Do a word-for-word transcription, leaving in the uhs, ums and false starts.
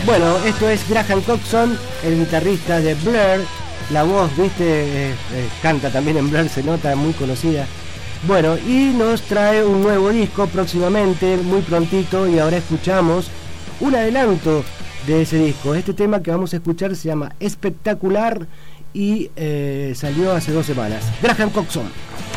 Bueno, esto es Graham Coxon, el guitarrista de Blur. La voz, viste, eh, eh, canta también en Blur, se nota, muy conocida. Bueno, y nos trae un nuevo disco próximamente, muy prontito, y ahora escuchamos un adelanto de ese disco. Este tema que vamos a escuchar se llama Espectacular y eh, salió hace dos semanas. Graham Coxon.